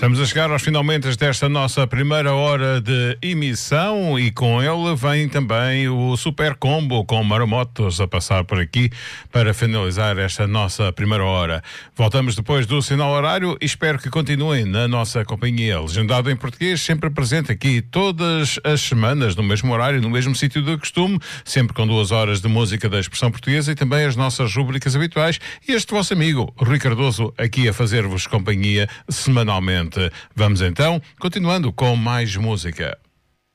Estamos a chegar aos finalmente desta nossa primeira hora de emissão e com ele vem também o Super Combo com Maromotos a passar por aqui para finalizar esta nossa primeira hora. Voltamos depois do sinal horário e espero que continuem na nossa companhia. Legendado em português, sempre presente aqui todas as semanas, no mesmo horário, no mesmo sítio do costume, sempre com 2 horas de música da expressão portuguesa e também as nossas rubricas habituais. E este vosso amigo, Rui Cardoso, aqui a fazer-vos companhia semanalmente. Vamos então, continuando com mais música.